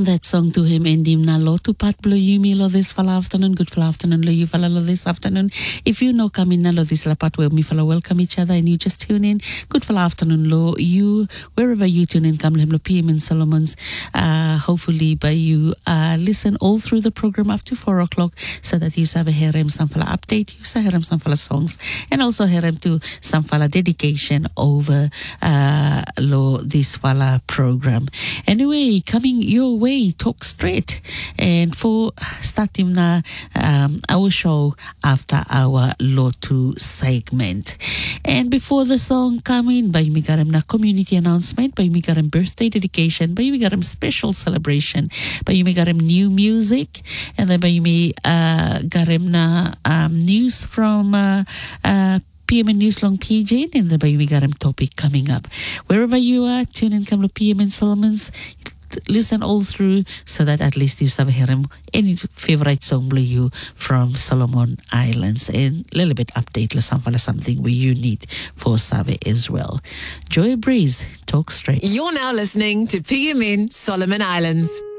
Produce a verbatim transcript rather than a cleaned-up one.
And that song to him endim na lo tu pat blo yumi lo this fala afternoon, good fala afternoon lo you fala lo this afternoon. If you know come in na lo this la pat where me fala welcome each other and you just tune in, good fala afternoon lo you wherever you tune in come lo P M in Solomon's. Uh, hopefully by you uh, listen all through the program up to four o'clock so that you have a herem some fala update, you have herem some fala songs and also herem to some fala dedication over uh, lo this fala program. Anyway, coming your way, talk straight. And for starting na um, our show after our Lotu segment. And before the song coming, by me garam na community announcement, by me garam birthday dedication, by me garam special celebration, by me garam new music, and then by me uh, garam na um, news from uh, uh, P M N Newslong P J, and then by me garam topic coming up. Wherever you are, tune in come to P M N Solomon's. Listen all through so that at least you have hear any favorite song blue you from Solomon Islands and a little bit update something where you need for Save as well. Joy Breeze, talk straight. You're now listening to P M N Solomon Islands.